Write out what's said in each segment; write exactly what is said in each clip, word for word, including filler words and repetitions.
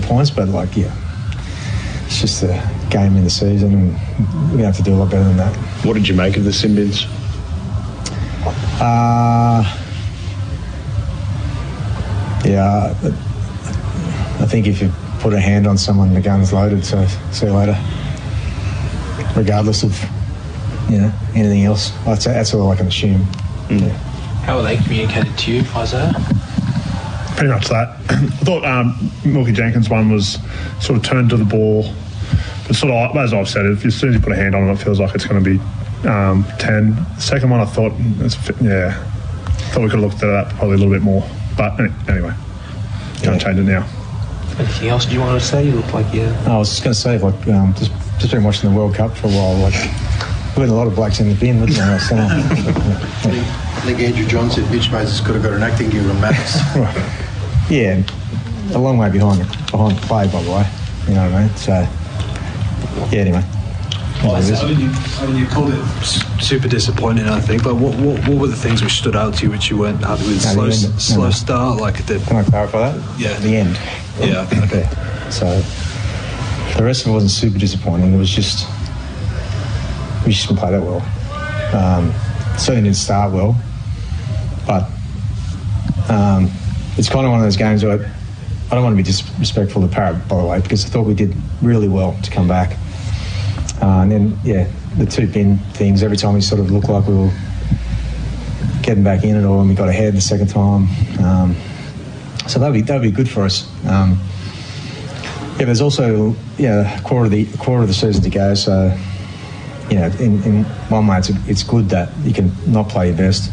points, but like yeah, it's just a game in the season, and we're gonna have to do a lot better than that. What did you make of the sin bins? Uh, yeah, I think if you put a hand on someone, the gun's loaded. So see you later. Regardless of you know anything else, that's, that's all I can assume. Mm. Yeah. How were they communicated to you, Isaiah? Pretty much that. I thought um, Milky Jenkins' one was sort of turned to the ball. But sort of, as I've said, if, as soon as you put a hand on it, it feels like it's going to be um, ten. The second one, I thought, it's, yeah, thought we could have looked at that probably a little bit more. But anyway, can't yeah. change it now. Anything else you want to say? You look like you... I was just going to say, like, um, just, just been watching the World Cup for a while, like, we've got a lot of blokes in the bin, wasn't there? So, yeah. I think Andrew John said Mitch Moses could have got an acting deal on Max. Yeah, a long way behind behind the play, by the way. You know what I mean? So, yeah, anyway. Well, I mean, you, I mean, you called it super disappointing, I think, but what, what what were the things which stood out to you which you weren't happy with? No, slow end, slow no, no. start, like it did. Can I clarify that? Yeah. The end. Yeah, okay. Yeah. So, the rest of it wasn't super disappointing. It was just, we just didn't play that well. Um, certainly didn't start well, but um, it's kind of one of those games where I, I don't want to be disrespectful to Parrot, by the way, because I thought we did really well to come back. Uh, and then, yeah, the two bin things, every time we sort of looked like we were getting back in it, or when we got ahead the second time. Um, so that'd be that'd be good for us. Um, yeah, there's also yeah a quarter of the a quarter of the season to go, so you know, in, in one way, it's it's good that you can not play your best,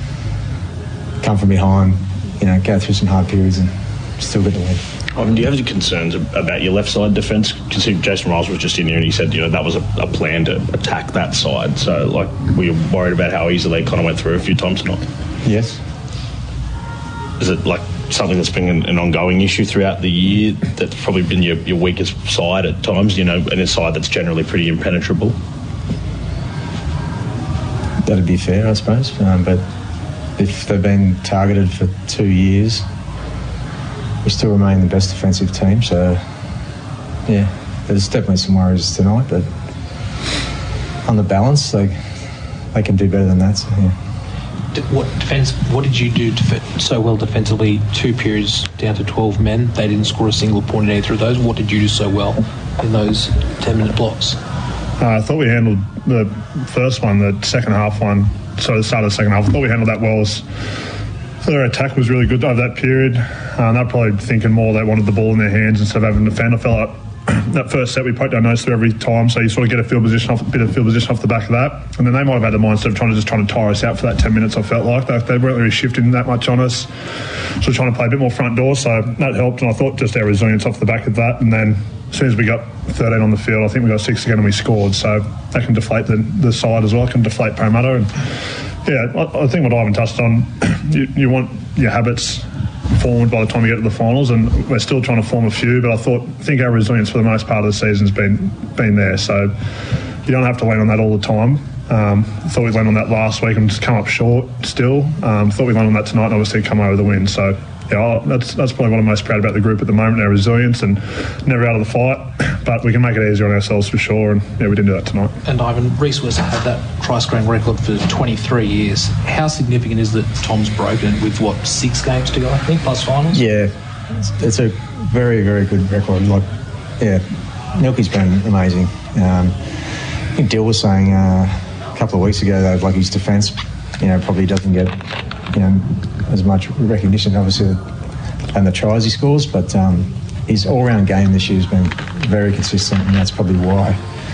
come from behind, you know, go through some hard periods and still get the win. Um, do you have any concerns about your left side defence? Considering Jason Riles was just in here and he said, you know, that was a, a plan to attack that side. So, like, were you worried about how easily they kind of went through a few times tonight? Yes. Is it like something that's been an, an ongoing issue throughout the year? That's probably been your, your weakest side at times, you know, and a side that's generally pretty impenetrable. That'd be fair, I suppose. Um, but if they've been targeted for two years, we still remain the best defensive team. So, yeah, there's definitely some worries tonight. But on the balance, they they can do better than that. So, yeah. What defense? What did you do def- so well defensively? Two periods down to twelve men. They didn't score a single point in either of those. What did you do so well in those ten-minute blocks? Uh, I thought we handled the first one, the second half one, so the start of the second half. I thought we handled that well. So their attack was really good over that period. Uh, they're probably thinking more they wanted the ball in their hands instead of having to defend. I felt like that first set we poked our nose through every time, so you sort of get a field position off, a bit of field position off the back of that. And then they might have had the mindset of trying to just trying to tire us out for that ten minutes. I felt like they, they weren't really shifting that much on us, so trying to play a bit more front door. So that helped, and I thought just our resilience off the back of that. And then as soon as we got thirteen on the field, I think we got six again and we scored. So that can deflate the, the side as well. It can deflate Parramatta. And yeah, I, I think what Ivan touched on, you, you want your habits formed by the time you get to the finals, and we're still trying to form a few, but I thought I think our resilience for the most part of the season has been been there, so you don't have to lean on that all the time. Um, I thought we leaned on that last week and just come up short still. Um, thought we leaned on that tonight and obviously come over the win. So yeah, that's that's probably what I'm most proud about the group at the moment, our resilience and never out of the fight, but we can make it easier on ourselves for sure, and yeah, we didn't do that tonight. And Ivan, Reece West had that try-scoring record for twenty-three years. How significant is that Tom's broken it with, what, six games to go, I think, plus finals? Yeah, it's, it's a very, very good record. Like, yeah, Milky's been amazing. Um, I think Dill was saying uh, a couple of weeks ago that like his defence, you know, probably doesn't get, you know, as much recognition, obviously, and the tries he scores, but um, his all-round game this year has been very consistent, and that's probably why.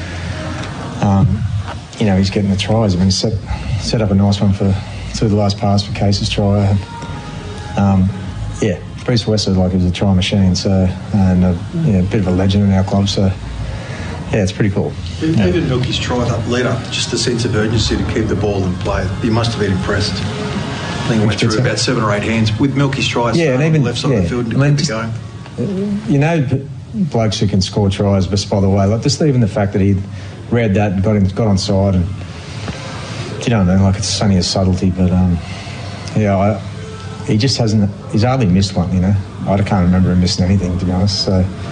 Um, you know, he's getting the tries. I mean, he set, set up a nice one for through the last pass for Case's try. Um, yeah, Reece West is like he was a try machine, so and a, yeah, a bit of a legend in our club. So yeah, it's pretty cool. Even yeah. Milky's try that leader, just the sense of urgency to keep the ball in play. You must have been impressed. I think it went through about seven or eight hands with Milky's tries. Yeah, and even on the left side yeah, of the field and I mean, keep it going. You know, blokes who can score tries, but by the way, like just even the fact that he read that and got him, got on side, and you know, like it's only a subtlety, but um, yeah, I, he just hasn't. He's hardly missed one. You know, I can't remember him missing anything, to be honest. So.